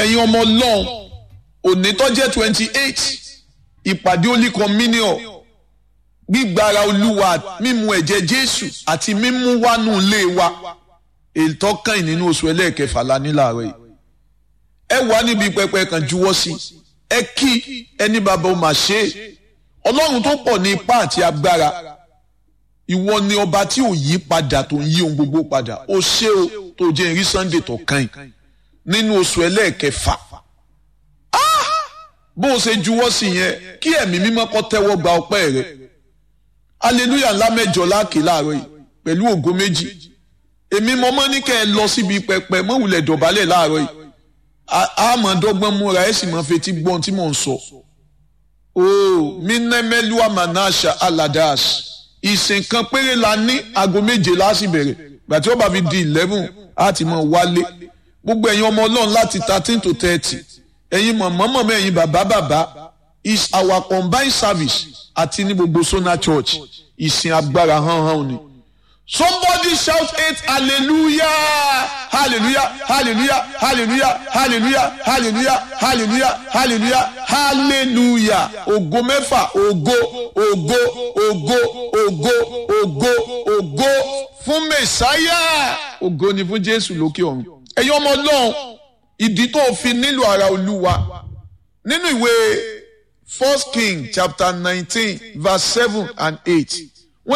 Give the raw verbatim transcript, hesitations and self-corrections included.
ẹ̀yin ọmọ ọlọ́run òní tó jẹ́ twenty eight ìpàdé Holy Communion gbígbára olúwa mímu ẹ̀jẹ̀ Jésù àti mímú wánú ilé wa èyí tó kàn nínú oṣù ẹlẹ́ẹ̀kẹfà la ní láàárọ̀ yìí. Ẹ wà níbi pẹpẹ kan juwọ́ sí ẹ kí ẹni bàbá ó máa ṣe é. Ọlọ́run tó pọ̀ ní ipá àti agbára ìwọ ni ọba tí ò yí padà tó ń yí ohun gbogbo padà ó ṣe o tó jẹ́ ìrí Sunday tó kàn nínú oṣù ẹlẹ́ẹ̀kẹfà. Bó o ṣe juwọ́ sí yẹn kí ẹ̀mí mímọ́ kó tẹ́wọ́ gba ọpẹ́ rẹ̀. Hallelujah ńlá mẹ́jọ láàkè láàárọ̀ yìí pẹ̀lú ògo méjì. Èmi mo mọ́ ní kẹ́ ẹ lọ síbi pẹpẹ mọ́ wulẹ̀ dọ̀bálẹ̀ láàárọ̀ yìí. A máa dọ́gbọ́n múra ẹ sì máa fetí gbọ́n tí mò ń sọ. Oh minemelua manasha aladash ìsìn kan péré la ní aago méje láti bẹ̀rẹ̀ gbàtí ó bá fi di eleven á ti mọ̀ wálé. Gbogbo ẹ̀yin ọmọ Ọlọ́run láti thirteen to thirty ẹ̀yin mọ̀mọ́ mọ̀mọ́ ẹ̀yin bàbá bàbá is our combined service àti ní gbogbo Sona Church ìsìn agbára hàn hàn ni. Somebody shout eight hallelujah hallelujah hallelujah hallelujah hallelujah hallelujah hallelujah hallelujah hallelujah ògo mẹ́fà ògo ògo ògo ògo ògo ògo fún Mèsáyà ògo ni fún Jésù lókè ọ̀run. Ẹ̀yin ọmọ Ọlọ́run ìdí tó fi nílò ara Olúwa nínú ìwé First King chapter nineteen verse seven and eight